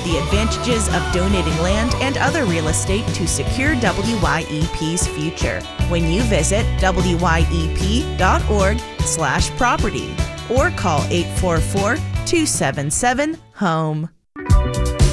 the advantages of donating land and other real estate to secure WYEP's future when you visit wyep.org/property or call 844-277-HOME.